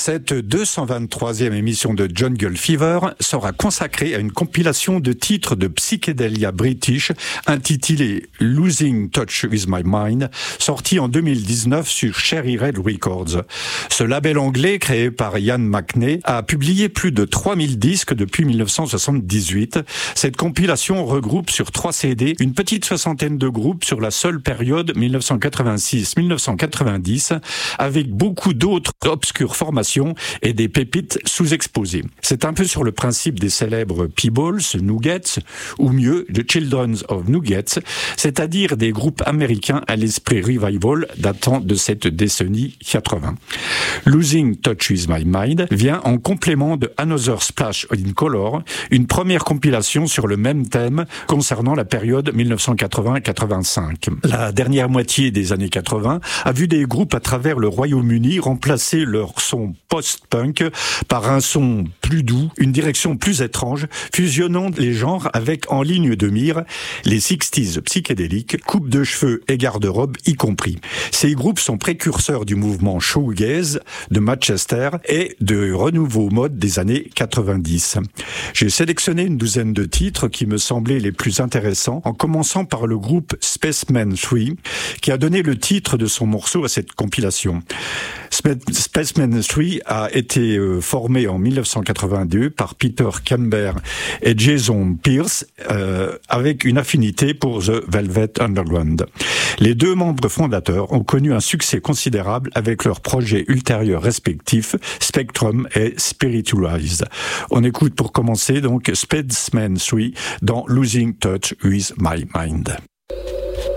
Cette 223e émission de Jungle Fever sera consacrée à une compilation de titres de psychédélia british intitulée Losing Touch with My Mind, sortie en 2019 sur Cherry Red Records. Ce label anglais, créé par Ian McNay, a publié plus de 3000 disques depuis 1978. Cette compilation regroupe sur 3 CD une petite soixantaine de groupes sur la seule période 1986-1990, avec beaucoup d'autres obscures formations et des pépites sous-exposées. C'est un peu sur le principe des célèbres Peebles, Nuggets, ou mieux, The Children of Nuggets, c'est-à-dire des groupes américains à l'esprit revival datant de cette décennie 80. Losing Touch with My Mind vient en complément de Another Splash in Color, une première compilation sur le même thème concernant la période 1980-85. La dernière moitié des années 80 a vu des groupes à travers le Royaume-Uni remplacer leur son post-punk par un son plus doux, une direction plus étrange, fusionnant les genres avec en ligne de mire les 60s psychédéliques, coupe de cheveux et garde-robe y compris. Ces groupes sont précurseurs du mouvement shoegaze de Manchester et de renouveau mode des années 90. J'ai sélectionné une douzaine de titres qui me semblaient les plus intéressants, en commençant par le groupe Spaceman 3, qui a donné le titre de son morceau à cette compilation. Spaceman 3 a été formé en 1982 par Peter Camber et Jason Pierce, avec une affinité pour The Velvet Underground. Les deux membres fondateurs ont connu un succès considérable avec leurs projets ultérieurs respectifs, Spectrum et Spiritualized. On écoute pour commencer donc Spaceman 3 dans Losing Touch with My Mind.